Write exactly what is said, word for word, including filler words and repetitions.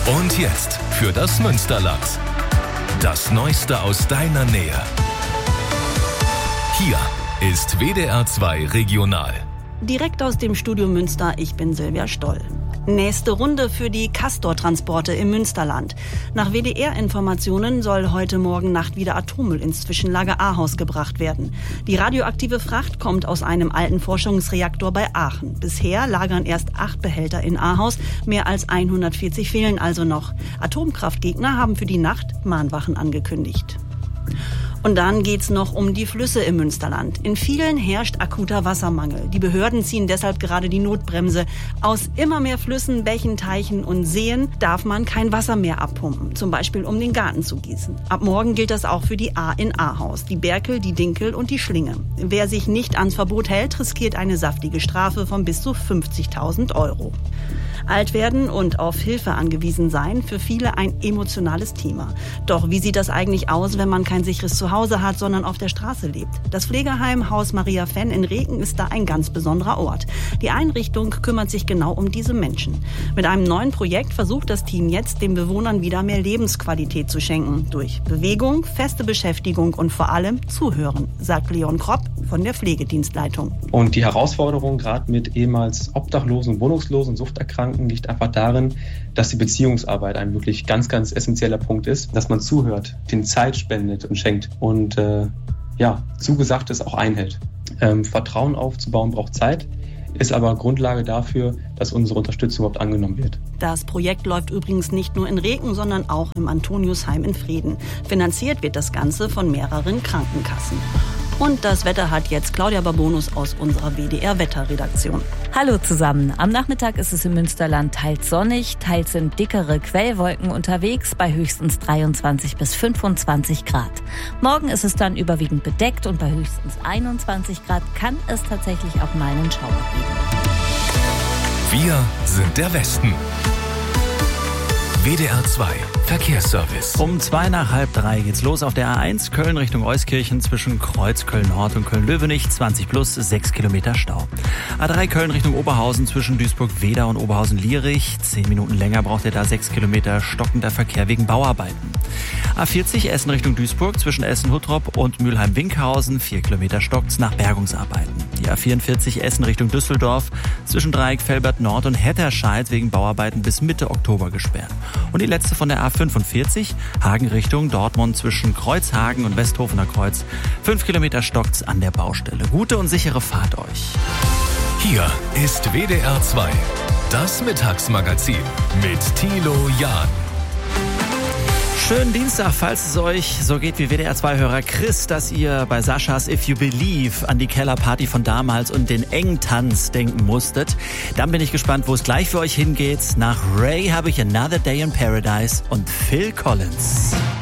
Und jetzt für das Münsterland. Das Neueste aus deiner Nähe. Hier ist W D R zwei Regional. Direkt aus dem Studio Münster, ich bin Silvia Stoll. Nächste Runde für die Castor-Transporte im Münsterland. Nach W D R-Informationen soll heute Morgen Nacht wieder Atommüll ins Zwischenlager Ahaus gebracht werden. Die radioaktive Fracht kommt aus einem alten Forschungsreaktor bei Aachen. Bisher lagern erst acht Behälter in Ahaus, mehr als hundertvierzig fehlen also noch. Atomkraftgegner haben für die Nacht Mahnwachen angekündigt. Und dann geht's noch um die Flüsse im Münsterland. In vielen herrscht akuter Wassermangel. Die Behörden ziehen deshalb gerade die Notbremse. Aus immer mehr Flüssen, Bächen, Teichen und Seen darf man kein Wasser mehr abpumpen. Zum Beispiel, um den Garten zu gießen. Ab morgen gilt das auch für die Ahr in Ahaus, die Berkel, die Dinkel und die Schlinge. Wer sich nicht ans Verbot hält, riskiert eine saftige Strafe von bis zu fünfzigtausend Euro. Alt werden und auf Hilfe angewiesen sein, für viele ein emotionales Thema. Doch wie sieht das eigentlich aus, wenn man kein sicheres Zuhause hat, sondern auf der Straße lebt? Das Pflegeheim Haus Maria Fenn in Reken ist da ein ganz besonderer Ort. Die Einrichtung kümmert sich genau um diese Menschen. Mit einem neuen Projekt versucht das Team jetzt, den Bewohnern wieder mehr Lebensqualität zu schenken. Durch Bewegung, feste Beschäftigung und vor allem Zuhören, sagt Leon Kropp von der Pflegedienstleitung. Und die Herausforderung gerade mit ehemals Obdachlosen, Wohnungslosen, Suchterkrankten liegt einfach darin, dass die Beziehungsarbeit ein wirklich ganz, ganz essentieller Punkt ist, dass man zuhört, den Zeit spendet und schenkt und äh, ja, Zugesagtes auch einhält. Ähm, Vertrauen aufzubauen braucht Zeit, ist aber Grundlage dafür, dass unsere Unterstützung überhaupt angenommen wird. Das Projekt läuft übrigens nicht nur in Reken, sondern auch im Antoniusheim in Frieden. Finanziert wird das Ganze von mehreren Krankenkassen. Und das Wetter hat jetzt Claudia Babonus aus unserer W D R-Wetterredaktion. Hallo zusammen. Am Nachmittag ist es im Münsterland teils sonnig, teils sind dickere Quellwolken unterwegs bei höchstens dreiundzwanzig bis fünfundzwanzig Grad. Morgen ist es dann überwiegend bedeckt und bei höchstens einundzwanzig Grad kann es tatsächlich auch mal einen Schauer geben. Wir sind der Westen. W D R zwei Verkehrsservice. Um zwei nach halb drei geht's los auf der A eins Köln Richtung Euskirchen zwischen Kreuz Köln-Nord und Köln-Löwenich. zwanzig plus, sechs Kilometer Stau. A drei Köln Richtung Oberhausen zwischen Duisburg-Weda und Oberhausen-Lierich. zehn Minuten länger braucht ihr da, sechs Kilometer stockender Verkehr wegen Bauarbeiten. A vierzig Essen Richtung Duisburg zwischen Essen-Huttrop und Mülheim-Winkhausen. vier Kilometer stockt's nach Bergungsarbeiten. Die A vierundvierzig Essen Richtung Düsseldorf zwischen Dreieck Velbert-Nord und Hetterscheid wegen Bauarbeiten bis Mitte Oktober gesperrt. Und die letzte von der A fünfundvierzig, Hagen Richtung Dortmund zwischen Kreuzhagen und Westhofener Kreuz. Fünf Kilometer stockt's an der Baustelle. Gute und sichere Fahrt euch. Hier ist W D R zwei, das Mittagsmagazin mit Thilo Jahn. Schönen Dienstag, falls es euch so geht wie W D R zwei-Hörer Chris, dass ihr bei Saschas If You Believe an die Kellerparty von damals und den Engtanz denken musstet. Dann bin ich gespannt, wo es gleich für euch hingeht. Nach Ray habe ich Another Day in Paradise und Phil Collins.